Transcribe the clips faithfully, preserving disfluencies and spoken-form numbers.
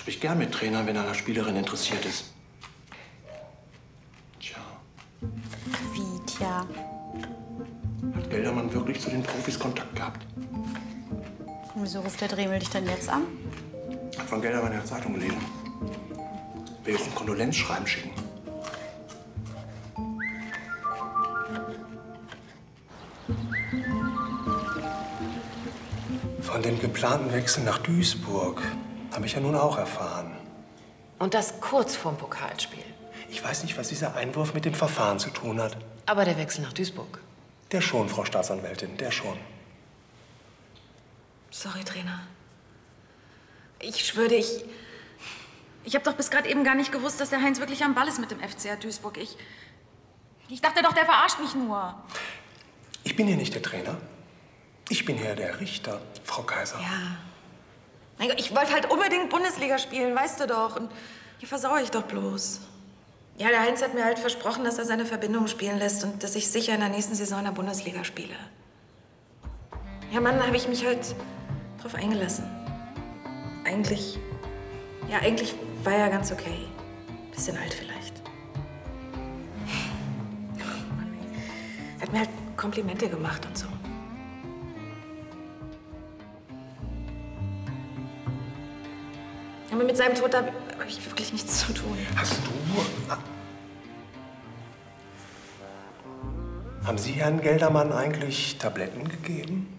Sprich gern mit Trainern, wenn er an einer Spielerin interessiert ist. Tja. Wie, tja? Hat Geldermann wirklich zu den Profis Kontakt gehabt? Und wieso ruft der Dremel dich denn jetzt an? Hat von Geldermann in der Zeitung gelesen. Will jetzt ein Kondolenzschreiben schicken. Von dem geplanten Wechsel nach Duisburg habe ich ja nun auch erfahren. Und das kurz vorm Pokalspiel. Ich weiß nicht, was dieser Einwurf mit dem Verfahren zu tun hat. Aber der Wechsel nach Duisburg. Der schon, Frau Staatsanwältin, der schon. Sorry, Trainer. Ich schwöre, ich... Ich habe doch bis gerade eben gar nicht gewusst, dass der Heinz wirklich am Ball ist mit dem F C A Duisburg. Ich... Ich dachte doch, der verarscht mich nur. Ich bin hier nicht der Trainer. Ich bin hier der Richter, Frau Kaiser. Ja. Mein Gott, ich wollte halt unbedingt Bundesliga spielen, weißt du doch. Und hier versauere ich doch bloß. Ja, der Heinz hat mir halt versprochen, dass er seine Verbindung spielen lässt und dass ich sicher in der nächsten Saison in der Bundesliga spiele. Ja, Mann, da habe ich mich halt drauf eingelassen. Eigentlich, ja, eigentlich war er ganz okay. Bisschen alt vielleicht. Er hat mir halt Komplimente gemacht und so. Aber mit seinem Tod habe ich wirklich nichts zu tun. Hast du... Haben Sie Herrn Geldermann eigentlich Tabletten gegeben?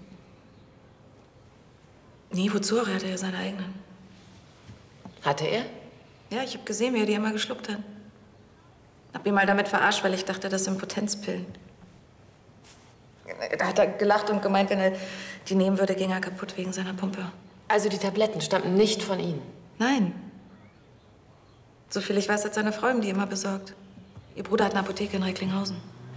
Nee, wozu? Er hatte ja seine eigenen. Hatte er? Ja, ich habe gesehen, wie er die immer geschluckt hat. Hab ihn mal damit verarscht, weil ich dachte, das sind Potenzpillen. Da hat er gelacht und gemeint, wenn er die nehmen würde, ging er kaputt wegen seiner Pumpe. Also die Tabletten stammten nicht von Ihnen? Nein. So viel ich weiß, hat seine Frau ihm die immer besorgt. Ihr Bruder hat eine Apotheke in Recklinghausen.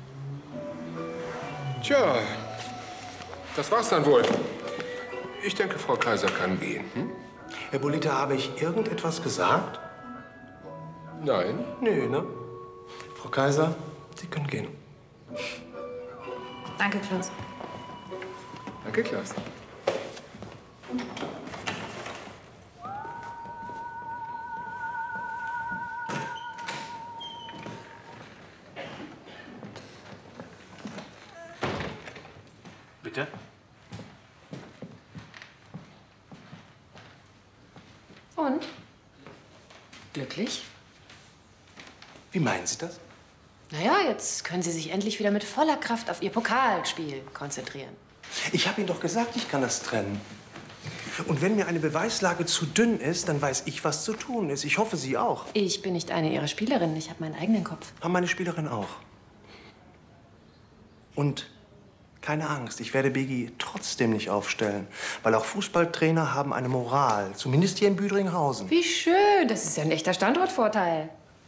Tja, das war's dann wohl. Ich denke, Frau Kaiser kann gehen. Hm? Herr Bolita, habe ich irgendetwas gesagt? Nein. Nö, ne? Frau Kaiser, Sie können gehen. Danke, Klaus. Danke, Klaus. Bitte? Und? Glücklich? Wie meinen Sie das? Naja, jetzt können Sie sich endlich wieder mit voller Kraft auf Ihr Pokalspiel konzentrieren. Ich habe Ihnen doch gesagt, ich kann das trennen. Und wenn mir eine Beweislage zu dünn ist, dann weiß ich, was zu tun ist. Ich hoffe, Sie auch. Ich bin nicht eine Ihrer Spielerinnen. Ich habe meinen eigenen Kopf. Haben meine Spielerin auch. Und keine Angst, ich werde Biggie trotzdem nicht aufstellen. Weil auch Fußballtrainer haben eine Moral. Zumindest hier in Büdringhausen. Wie schön. Das ist ja ein echter Standortvorteil.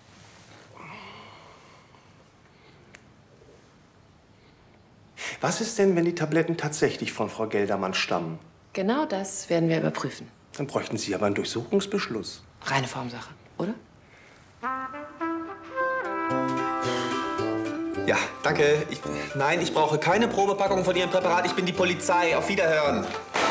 Was ist denn, wenn die Tabletten tatsächlich von Frau Geldermann stammen? Genau das werden wir überprüfen. Dann bräuchten Sie aber einen Durchsuchungsbeschluss. Reine Formsache, oder? Ja, danke. Ich, nein, ich brauche keine Probepackung von Ihrem Präparat. Ich bin die Polizei. Auf Wiederhören.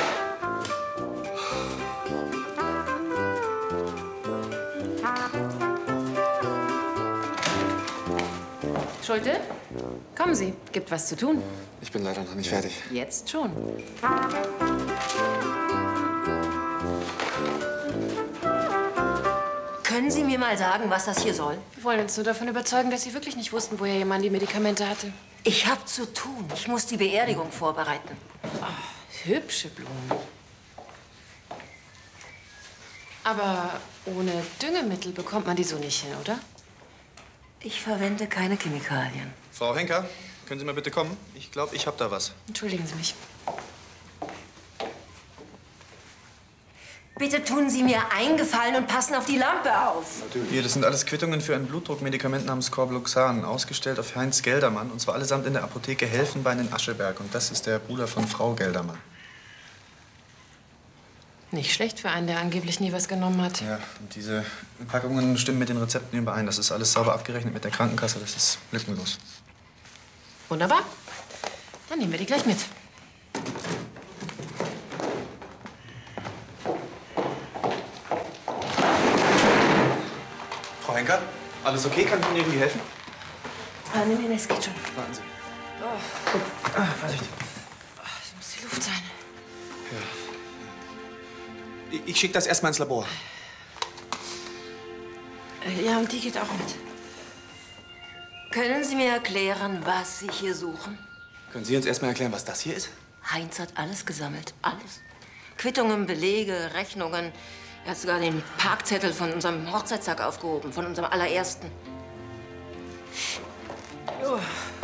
Schulte, kommen Sie. Gibt was zu tun. Ich bin leider noch nicht fertig. Jetzt schon. Können Sie mir mal sagen, was das hier soll? Wir wollen uns nur davon überzeugen, dass Sie wirklich nicht wussten, woher Ihr Mann die Medikamente hatte. Ich habe zu tun. Ich muss die Beerdigung vorbereiten. Oh, hübsche Blumen. Aber ohne Düngemittel bekommt man die so nicht hin, oder? Ich verwende keine Chemikalien. Frau Henker, können Sie mal bitte kommen? Ich glaube, ich habe da was. Entschuldigen Sie mich. Bitte tun Sie mir einen Gefallen und passen auf die Lampe auf. Hier, das sind alles Quittungen für ein Blutdruckmedikament namens Corbluxan, ausgestellt auf Heinz Geldermann. Und zwar allesamt in der Apotheke Helfenbein in Ascheberg. Und das ist der Bruder von Frau Geldermann. Nicht schlecht für einen, der angeblich nie was genommen hat. Ja, und diese Packungen stimmen mit den Rezepten überein. Das ist alles sauber abgerechnet mit der Krankenkasse. Das ist lückenlos. Wunderbar. Dann nehmen wir die gleich mit. Heinka, alles okay? Kann ich Ihnen irgendwie helfen? Ah, nee, nee, es geht schon. Warten Sie. Oh. Ah, Vorsicht. Oh, das muss die Luft sein. Ja. Ich, ich schicke das erstmal ins Labor. Ja, und die geht auch mit. Können Sie mir erklären, was Sie hier suchen? Können Sie uns erstmal erklären, was das hier ist? Heinz hat alles gesammelt. Alles. Quittungen, Belege, Rechnungen. Er hat sogar den Parkzettel von unserem Hochzeitstag aufgehoben, von unserem allerersten. Oh.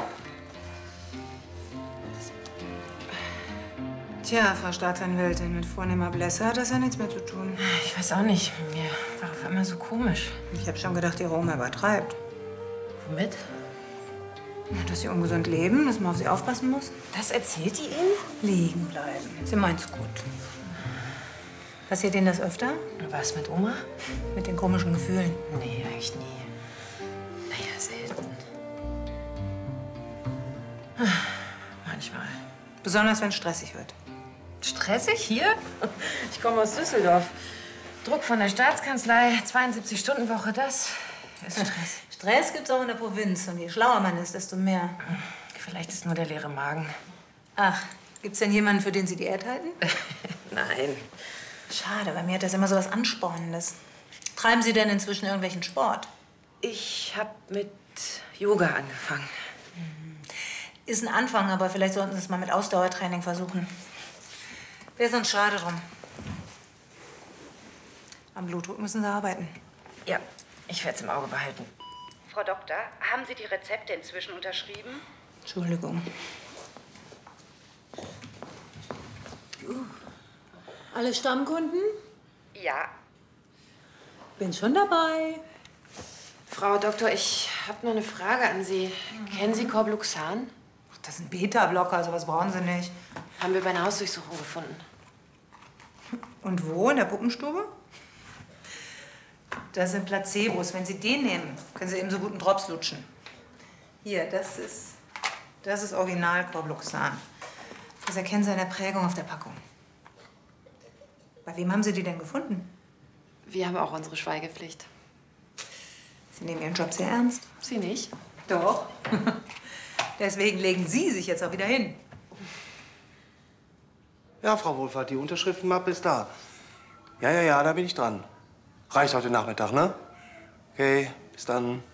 Tja, Frau Staatsanwältin, mit vornehmer Blässe hat das ja nichts mehr zu tun. Ich weiß auch nicht. Mir war auf einmal so komisch. Ich habe schon gedacht, Ihre Oma übertreibt. Womit? Dass Sie ungesund leben, dass man auf Sie aufpassen muss. Das erzählt die Ihnen? Liegen bleiben. Sie meint's gut. Passiert Ihnen das öfter? Was mit Oma? Mit den komischen Gefühlen? Nee, eigentlich nie. Naja, selten. Manchmal. Besonders, wenn es stressig wird. Stressig hier? Ich komme aus Düsseldorf. Druck von der Staatskanzlei, zweiundsiebzig Stunden Woche, das ist Stress. Stress gibt's auch in der Provinz. Und je schlauer man ist, desto mehr. Vielleicht ist nur der leere Magen. Ach, gibt's denn jemanden, für den Sie Diät halten? Nein. Schade, bei mir hat das immer so was Anspornendes. Treiben Sie denn inzwischen irgendwelchen Sport? Ich habe mit Yoga angefangen. Ist ein Anfang, aber vielleicht sollten Sie es mal mit Ausdauertraining versuchen. Wäre sonst schade drum. Am Blutdruck müssen Sie arbeiten. Ja, ich werde es im Auge behalten. Frau Doktor, haben Sie die Rezepte inzwischen unterschrieben? Entschuldigung. Alle Stammkunden? Ja. Bin schon dabei. Frau Doktor, ich habe noch eine Frage an Sie. Mhm. Kennen Sie Corbluxan? Ach, das ist ein Beta-Blocker, sowas brauchen Sie nicht. Haben wir bei einer Hausdurchsuchung gefunden. Und wo? In der Puppenstube? Das sind Placebos. Wenn Sie den nehmen, können Sie eben so gut einen Drops lutschen. Hier, das ist, das ist Original Corbluxan. Das erkennen Sie an der Prägung auf der Packung. Bei wem haben Sie die denn gefunden? Wir haben auch unsere Schweigepflicht. Sie nehmen Ihren Job sehr ernst. Sie nicht? Doch. Deswegen legen Sie sich jetzt auch wieder hin. Ja, Frau Wohlfahrt, die Unterschriftenmappe ist da. Ja, ja, ja, da bin ich dran. Reicht heute Nachmittag, ne? Okay, bis dann.